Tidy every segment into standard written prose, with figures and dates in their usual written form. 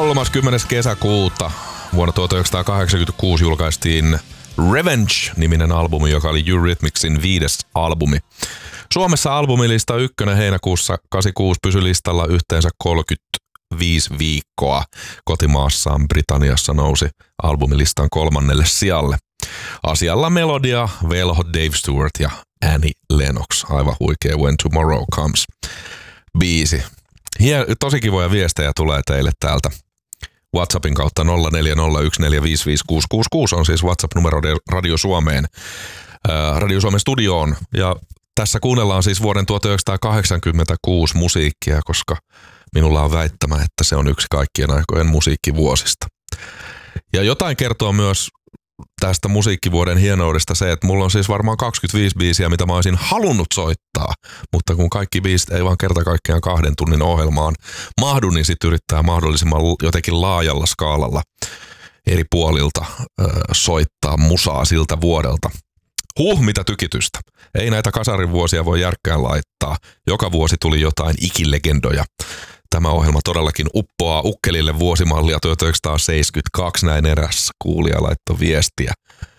30. kesäkuuta vuonna 1986 julkaistiin Revenge-niminen albumi, joka oli Eurythmicsin 5. albumi. Suomessa albumilista 1. heinäkuussa 86 pysyi listalla yhteensä 35 viikkoa. Kotimaassaan Britanniassa nousi albumilistan 3. sijalle. Asialla melodia, velho Dave Stewart ja Annie Lennox. Aivan huikea When Tomorrow Comes -biisi. Tosi kivoja viestejä tulee teille täältä WhatsAppin kautta 0401455666 on siis WhatsApp-numero Radio Suomeen, Radio Suomen studioon. Ja tässä kuunnellaan siis vuoden 1986 musiikkia, koska minulla on väittämä, että se on yksi kaikkien aikojen musiikkivuosista. Ja jotain kertoo myös tästä musiikkivuoden hienoudesta se, että mulla on siis varmaan 25 biisiä, mitä mä olisin halunnut soittaa, mutta kun kaikki biisit ei vaan kerta kaikkiaan 2 tunnin ohjelmaan mahdu, niin sit yrittää mahdollisimman jotenkin laajalla skaalalla eri puolilta soittaa musaa siltä vuodelta. Mitä tykitystä. Ei näitä kasarin vuosia voi järkkään laittaa. Joka vuosi tuli jotain ikilegendoja. Tämä ohjelma todellakin uppoaa ukkelille vuosimallia 1972, näin eräs kuulija laittoi viestiä.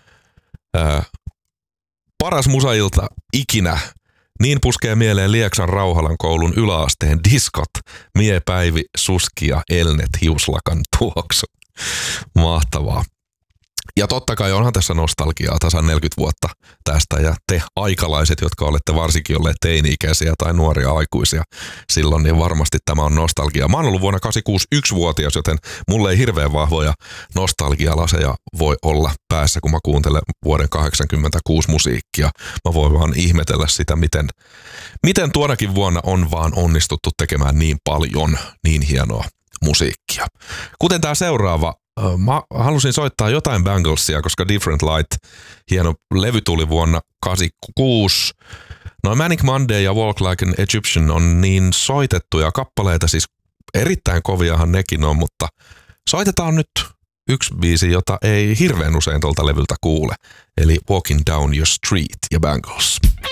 Paras musailta ikinä. Niin puskee mieleen Lieksan Rauhalan koulun yläasteen diskot. Mie Päivi, Suski ja Elnet hiuslakan tuoksu. Mahtavaa. Ja totta kai onhan tässä nostalgiaa tasan 40 vuotta tästä, ja te aikalaiset, jotka olette varsinkin olleet teini-ikäisiä tai nuoria aikuisia silloin, niin varmasti tämä on nostalgia. Mä oon ollut vuonna 86 1-vuotias, joten mulle ei hirveän vahvoja nostalgialaseja voi olla päässä, kun mä kuuntelen vuoden 86 musiikkia. Mä voin vaan ihmetellä sitä, miten tuonakin vuonna on vaan onnistuttu tekemään niin paljon niin hienoa musiikkia. Kuten tää seuraava. Mä halusin soittaa jotain Banglesia, koska Different Light, hieno levy, tuli vuonna 86. No Manic Monday ja Walk Like an Egyptian on niin soitettuja kappaleita, siis erittäin koviahan nekin on, mutta soitetaan nyt yksi biisi, jota ei hirveän usein tuolta levyltä kuule, eli Walking Down Your Street ja Bangles.